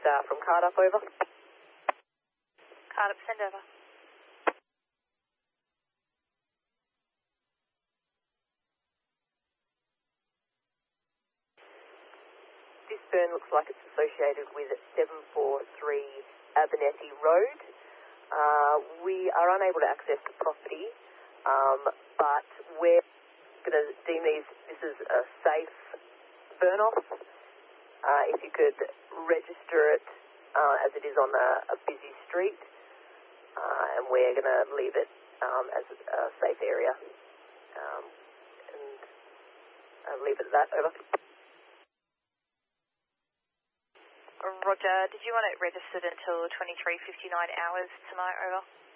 from Cardup, over. Cardup, send over. This burn looks like it's associated with 743 Abernethy Road. We are unable to access the property, but we're going to deem this is a safe burn-off. If you could register it as it is on a busy street, and we're going to leave it as a safe area. And leave it at that, over. Roger, did you want it registered until 23:59 hours tonight, over?